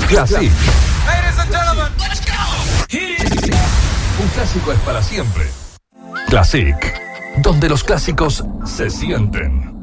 Classic. Ladies and gentlemen, let's go. Un clásico es para siempre. Classic, donde los clásicos se sienten.